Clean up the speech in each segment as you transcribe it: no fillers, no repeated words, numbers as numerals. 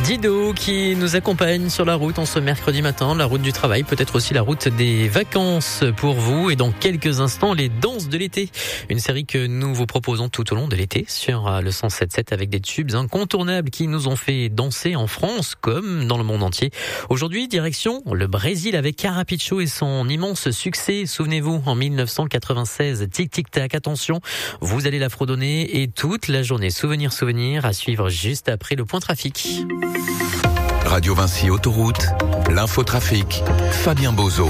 Dido qui nous accompagne sur la route en ce mercredi matin, la route du travail, peut-être aussi la route des vacances pour vous. Et dans quelques instants, les danses de l'été. Une série que nous vous proposons tout au long de l'été sur le 107.7 avec des tubes incontournables qui nous ont fait danser en France comme dans le monde entier. Aujourd'hui, direction le Brésil avec Carapiccio et son immense succès. Souvenez-vous, en 1996, Tic Tic Tac, attention, vous allez la fredonner et toute la journée. Souvenir à suivre juste après le point trafic. Radio Vinci Autoroute, l'infotrafic, Fabien Bozo.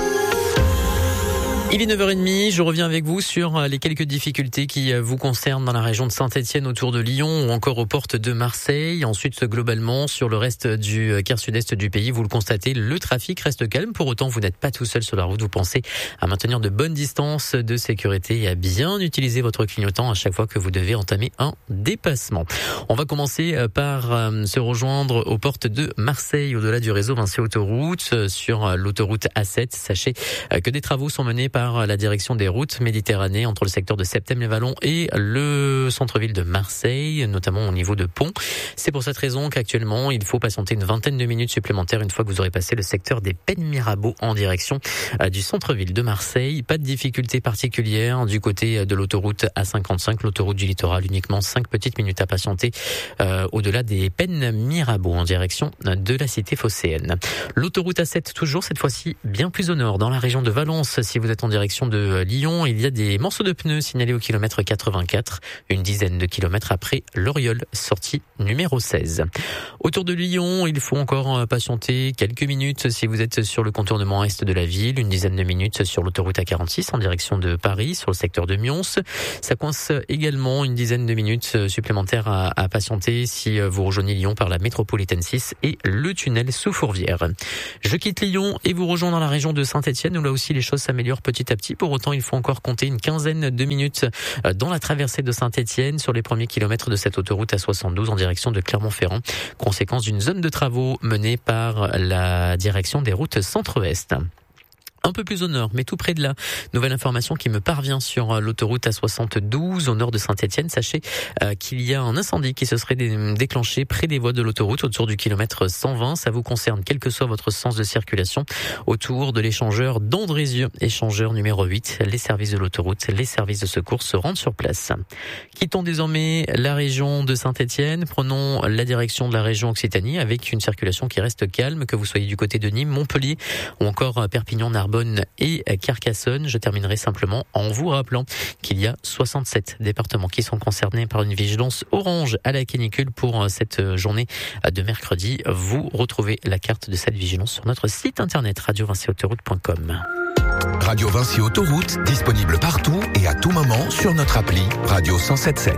Il est 9h30, je reviens avec vous sur les quelques difficultés qui vous concernent dans la région de Saint-Etienne, autour de Lyon ou encore aux portes de Marseille. Ensuite, globalement, sur le reste du quart sud-est du pays, vous le constatez, le trafic reste calme. Pour autant, vous n'êtes pas tout seul sur la route. Vous pensez à maintenir de bonnes distances de sécurité et à bien utiliser votre clignotant à chaque fois que vous devez entamer un dépassement. On va commencer par se rejoindre aux portes de Marseille, au-delà du réseau Vinci Autoroute, sur l'autoroute A7. Sachez que des travaux sont menés par la direction des routes Méditerranée entre le secteur de Septème-les-Vallons et le centre-ville de Marseille, notamment au niveau de Pont. C'est pour cette raison qu'actuellement, il faut patienter une vingtaine de minutes supplémentaires une fois que vous aurez passé le secteur des Pennes Mirabeau en direction du centre-ville de Marseille. Pas de difficulté particulière du côté de l'autoroute A55, l'autoroute du littoral, uniquement 5 petites minutes à patienter au-delà des Pennes Mirabeau en direction de la cité phocéenne. L'autoroute A7 toujours, cette fois-ci bien plus au nord, dans la région de Valence. Si vous êtes en direction de Lyon, il y a des morceaux de pneus signalés au kilomètre 84, une dizaine de kilomètres après l'Oriole, sortie numéro 16. Autour de Lyon, il faut encore patienter quelques minutes si vous êtes sur le contournement est de la ville, une dizaine de minutes sur l'autoroute A46 en direction de Paris, sur le secteur de Mions. Ça coince également une dizaine de minutes supplémentaires à patienter si vous rejoignez Lyon par la métropolitaine 6 et le tunnel sous Fourvière. Je quitte Lyon et vous rejoins dans la région de Saint-Etienne où là aussi les choses s'améliorent petit à petit. Pour autant, il faut encore compter une quinzaine de minutes dans la traversée de Saint-Etienne sur les premiers kilomètres de cette autoroute A72 en direction de Clermont-Ferrand, conséquence d'une zone de travaux menée par la direction des routes centre-ouest. Un peu plus au nord, mais tout près de là. Nouvelle information qui me parvient sur l'autoroute A72 au nord de Saint-Etienne. Sachez qu'il y a un incendie qui se serait déclenché près des voies de l'autoroute autour du kilomètre 120. Ça vous concerne quel que soit votre sens de circulation autour de l'échangeur d'Andrézieux, échangeur numéro 8. Les services de l'autoroute, les services de secours se rendent sur place. Quittons désormais la région de Saint-Etienne. Prenons la direction de la région Occitanie avec une circulation qui reste calme, que vous soyez du côté de Nîmes, Montpellier ou encore Perpignan-Narbonne et Carcassonne. Je terminerai simplement en vous rappelant qu'il y a 67 départements qui sont concernés par une vigilance orange à la canicule pour cette journée de mercredi. Vous retrouvez la carte de cette vigilance sur notre site internet radiovinciautoroute.com. Radio Vinci Autoroute, disponible partout et à tout moment sur notre appli Radio 107.7.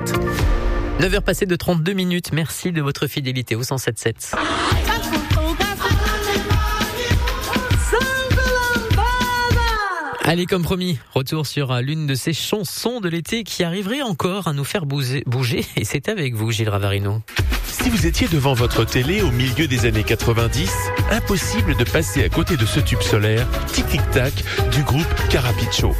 9h passées de 32 minutes. Merci de votre fidélité au 107.7. Allez, comme promis, retour sur l'une de ces chansons de l'été qui arriverait encore à nous faire bouger. Et c'est avec vous, Gilles Ravarino. Si vous étiez devant votre télé au milieu des années 90, impossible de passer à côté de ce tube solaire, Tic Tic Tac, du groupe Carapiccio.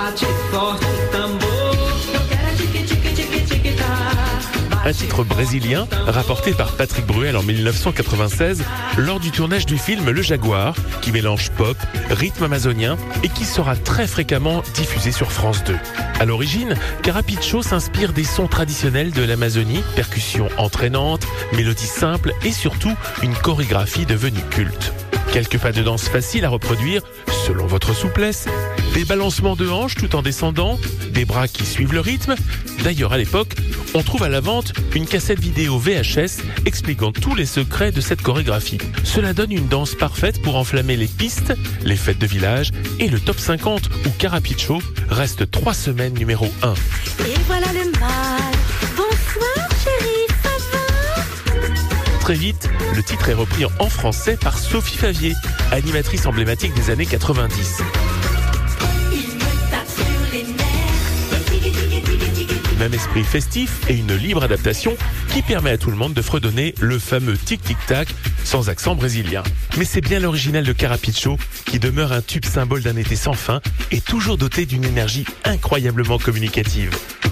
Un titre brésilien rapporté par Patrick Bruel en 1996 lors du tournage du film Le Jaguar, qui mélange pop, rythme amazonien et qui sera très fréquemment diffusé sur France 2. À l'origine, Carapiccio s'inspire des sons traditionnels de l'Amazonie, percussions entraînantes, mélodies simples et surtout une chorégraphie devenue culte. Quelques pas de danse faciles à reproduire selon votre souplesse, des balancements de hanches tout en descendant, des bras qui suivent le rythme. D'ailleurs, à l'époque, on trouve à la vente une cassette vidéo VHS expliquant tous les secrets de cette chorégraphie. Cela donne une danse parfaite pour enflammer les pistes, les fêtes de village et le top 50 où Carapiccio reste 3 semaines numéro 1. Et voilà le mal. Bonsoir chérie, ça va ? Très vite, le titre est repris en français par Sophie Favier, animatrice emblématique des années 90. Même esprit festif et une libre adaptation qui permet à tout le monde de fredonner le fameux Tic Tic Tac sans accent brésilien. Mais c'est bien l'original de Carapiccio qui demeure un tube symbole d'un été sans fin et toujours doté d'une énergie incroyablement communicative.